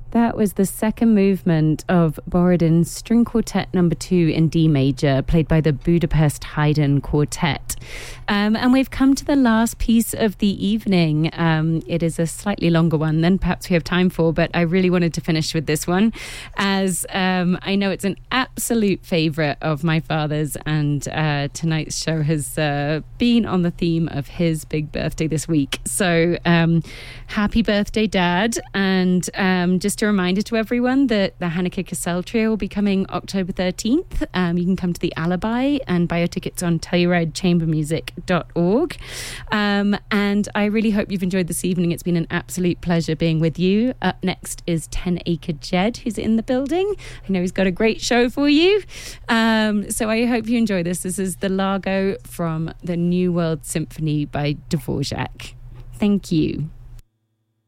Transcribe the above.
That was the second movement of Borodin's String Quartet No. 2 in D major, played by the Budapest Haydn Quartet. And we've come to the last piece of the evening. It is a slightly longer one than perhaps we have time for, but I really wanted to finish with this one, as I know it's an absolute favourite of my father's, and tonight's show has been on the theme of his big birthday this week. So happy birthday, Dad. And just a reminder to everyone that the Hanneke Cassell Trio will be coming October 13th. You can come to the Alibi and buy your tickets on Telluride-Chambermusic.org. And I really hope you've enjoyed this evening. It's been an absolute pleasure being with you. Up next is 10 Acre Jed, who's in the building. I know he's got a great show for you. So I hope you enjoy this. This is the Largo from the New World Symphony by Dvorak. Thank you.